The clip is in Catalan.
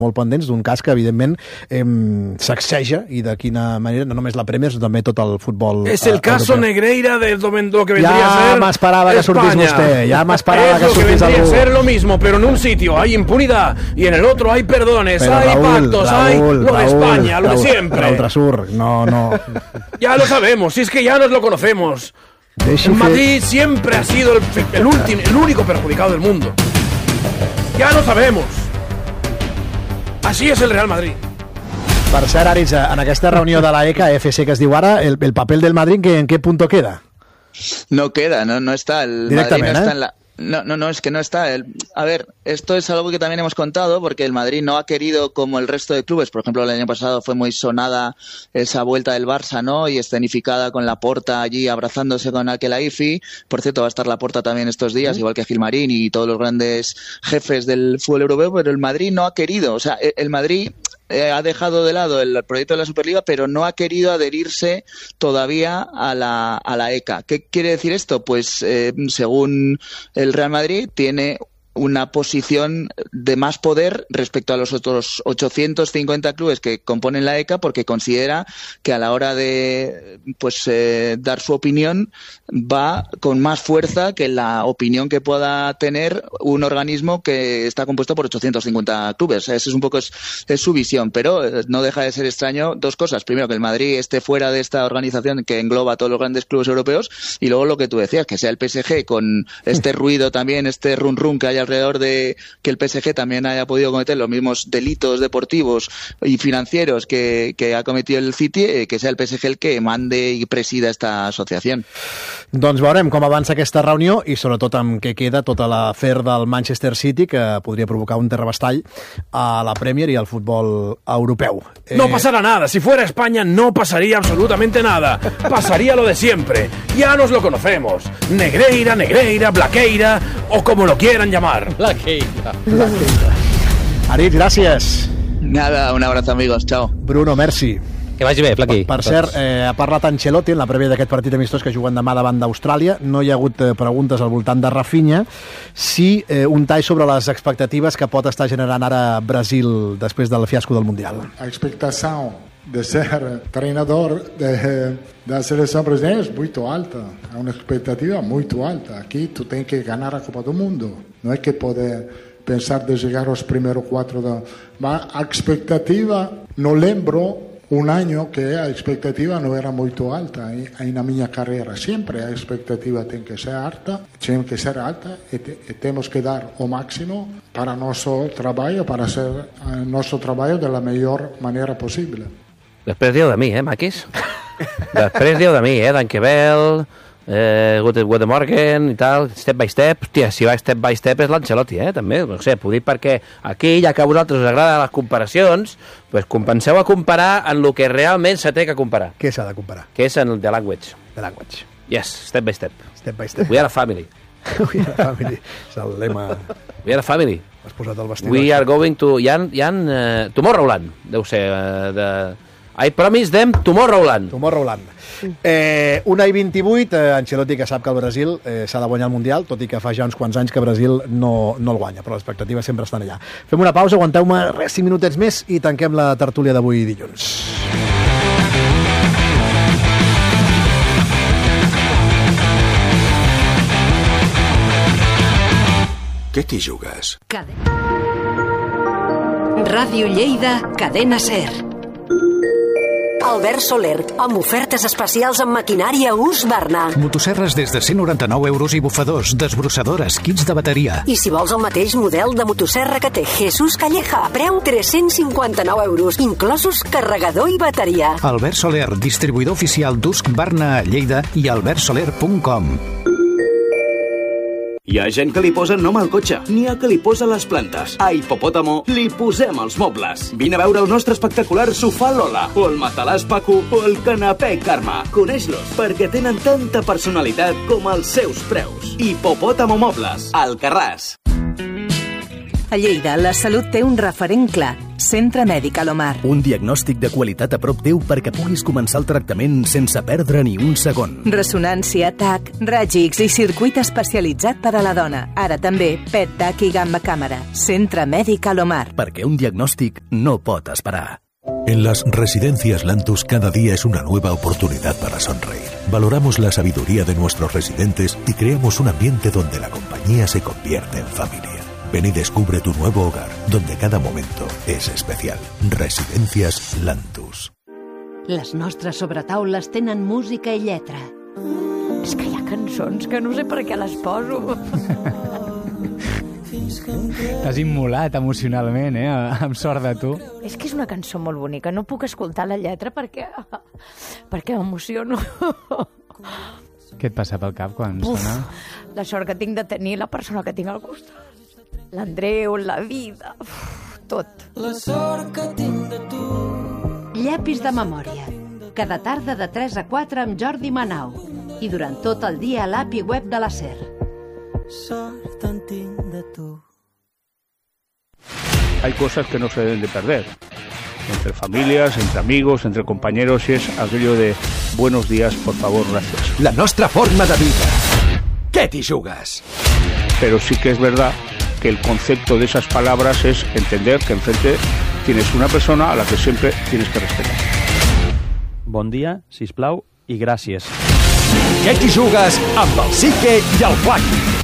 molt pendents d'un cas que, evidentment, sacseja, i de quina manera, no només la Premier, sinó també tot el futbol Es el caso europeu. Negreira del domingo que vendría a ser Ja m'esperava que sortís vostè, ja m'esperava que Es lo que sortís vendría a algú. ser lo mismo, pero en un sitio hay impunidad y en el otro hay perdones, Però, hay Raúl, pactos, hay lo de España, lo de siempre. Ultrasur, no. Ya lo sabemos, si es que ya nos lo conocemos. El Madrid siempre ha sido el único perjudicado del mundo. Ya lo sabemos. Así es el Real Madrid. Per cert, Aritz, en aquesta reunió de la ECA FC que es diu ara, el papel del Madrid, ¿en qué punto queda? No queda, no está. El Madrid no está en la... No, es que no está. A ver, esto es algo que también hemos contado, porque el Madrid no ha querido, como el resto de clubes, por ejemplo, el año pasado fue muy sonada esa vuelta del Barça, ¿no? Y escenificada con Laporta allí abrazándose con Al-Khelaifi. Por cierto, va a estar Laporta también estos días, igual que Gilmarín y todos los grandes jefes del fútbol europeo, pero el Madrid no ha querido. O sea, el Madrid ha dejado de lado el proyecto de la Superliga, pero no ha querido adherirse todavía a la ECA. ¿Qué quiere decir esto? Pues según el Real Madrid tiene una posición de más poder respecto a los otros 850 clubes que componen la ECA, porque considera que a la hora de dar su opinión va con más fuerza que la opinión que pueda tener un organismo que está compuesto por 850 clubes. Esa es un poco es su visión, pero no deja de ser extraño dos cosas. Primero, que el Madrid esté fuera de esta organización que engloba a todos los grandes clubes europeos, y luego lo que tú decías, que sea el PSG con este ruido también, este run que hay alrededor de que el PSG también haya podido cometer los mismos delitos deportivos y financieros que ha cometido el City, que sea el PSG el que mande i presida esta associació. Doncs veurem com avança aquesta reunió i sobretot amb què queda tota l'afer del Manchester City, que podria provocar un terrabastall a la Premier i al futbol europeu. No pasará nada. Si fuera España no pasaría absolutamente nada. Pasaría lo de siempre. Ya nos lo conocemos. Negreira, Blaqueira o como lo quieran llamar. Blaqueira. Aritz, gràcies. Nada, un abrazo, amigos. Chao. Bruno, merci. Que vagi bé, Flaqui. Per cert, ha parlat Ancelotti en la prèvia d'aquest partit amistós que juguen demà davant d'Austràlia. No hi ha hagut preguntes al voltant de Rafinha. Sí, un tall sobre les expectatives que pot estar generant ara Brasil després del fiasco del Mundial. A expectação de ser treinador da seleção brasileira é muito alta. É uma expectativa muito alta. Aqui tu tem que ganhar a Copa do Mundo. Não é que poder pensar de chegar aos primeiros quatro. Mas a expectativa, não lembro un año que a expectativa non era moito alta aí na miña carreira. Sempre a expectativa ten que ser alta e temos que dar o máximo para noso traballo, para ser noso traballo de la mellor manera possible. Després dieu de mi, maquis? Després dieu de mi, d'Anquebel, Guten Morgen i tal, step by step. Hòstia, si va step by step és l'Ancelotti, també. No sé, puc dir perquè aquí, ja que a vosaltres us agraden les comparacions, pues compenseu a comparar en el que realment se té que comparar. Què s'ha de comparar? Que és en el The Language. The Language. Yes, step by step. Step by step. We are a family. We are a family. És el lema. We are a family. Has posat el vestidor. We are going to... Hi ha Tomorrowland, deu ser. I promise them Tomorrowland. Tomorrowland. 1:28, Ancelotti, que sap que el Brasil s'ha de guanyar el Mundial, tot i que fa ja uns quants anys que Brasil no el guanya, però les expectatives sempre estan allà. Fem una pausa, aguanteu-me 5 minutets més i tanquem la tertúlia d'avui dilluns. Què t'hi jugues? Ràdio Lleida, Cadena SER. Albert Soler, amb ofertes especials en maquinària Husqvarna. Motosserres des de 199 euros i bufadors, desbrossadores, kits de bateria. I si vols el mateix model de motosserra que té Jesús Calleja, preu 359 euros, inclosos carregador i bateria. Albert Soler, distribuïdor oficial d'Husqvarna a Lleida i albertsoler.com. Hi ha gent que li posa nom al cotxe, n'hi ha que li posa les plantes. A Hipopòtamo li posem els mobles. Vine a veure el nostre espectacular sofà Lola, o el matalàs Paco, o el canapé Carme. Coneix-los, perquè tenen tanta personalitat com els seus preus. Hipopòtamo Mobles, Alcarràs. A Lleida, la salut té un referent clar. Centre Mèdic Alomar. Un diagnòstic de qualitat a prop teu perquè puguis començar el tractament sense perdre ni un segon. Ressonància, TAC, raigs i circuit especialitzat per a la dona. Ara també PET, TAC i gamma càmera. Centre Mèdic Alomar. Perquè un diagnòstic no pot esperar. En las residencias Lantus cada día es una nueva oportunidad para sonreír. Valoramos la sabiduría de nuestros residentes y creamos un ambiente donde la compañía se convierte en familia. Ven y descubre tu nuevo hogar, donde cada momento es especial. Residencias Lantus. Les nostres sobretaules tenen música i lletra. És que hi ha cançons que no sé per què les poso. T'has immolat emocionalment, amb sort de tu. És que és una cançó molt bonica. No puc escoltar la lletra perquè m'emociono. Què et passa pel cap quan sona? La sort que tinc de tenir la persona que tinc al costat. L'Andreu, la vida, tot. La sort que tinc de tu. Llapis de memòria. Cada tarda de 3 a 4 amb Jordi Manau. I durant tot el dia a l'API web de la SER. Sort en tinc de tu. Hay cosas que no se deben de perder. Entre familias, entre amigos, entre compañeros, y es aquello de buenos días, por favor, gracias. La nostra forma de vida. Què t'hi jugues? Pero sí que es verdad que el concepto de esas palabras es entender que enfrente tienes una persona a la que siempre tienes que respetar. Bon dia, sisplau, i gràcies. Què t'hi jugues amb el Psique i el Flac?